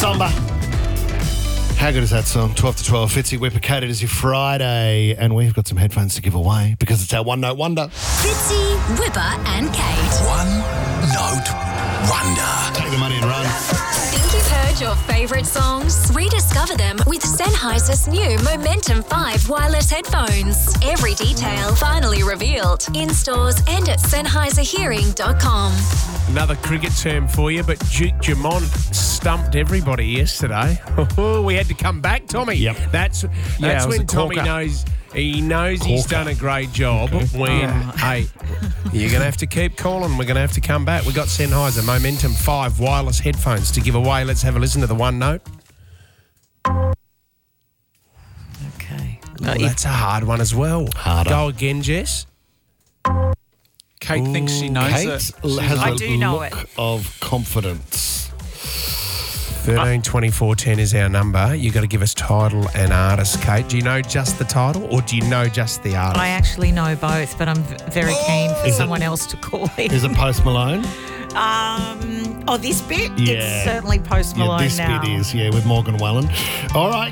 Somber. How good is that song? 12 to 12. Fitzy Whipper Kate, it is your Friday, and we've got some headphones to give away because it's our One Note Wonder. Fitzy, Whipper and Kate. One Note Wonder. Take the money and run. Think you've heard your favourite songs? Rediscover them with Sennheiser's new Momentum 5 wireless headphones. Every detail finally revealed in stores and at Sennheiserhearing.com. Another cricket term for you, but Duke Dumont stumped everybody yesterday. We had to come back, Tommy. Yep. That's when Tommy knows he's done a great job. When, hey, you're going to have to keep calling. We're going to have to come back. We've got Sennheiser Momentum 5 wireless headphones to give away. Let's have a listen to the One Note. Okay. Well, that's a hard one as well. Harder. Go again, Jess. Kate thinks she knows Kate it. has I a do know look it. of confidence. 13 24 10 is our number. You got to give us title and artist, Kate. Do you know just the title or do you know just the artist? I actually know both, but I'm very keen for Is it- someone else to call in. Is it Post Malone? This bit? Yeah. It's certainly Post Malone This now. bit is, with Morgan Wallen. All right,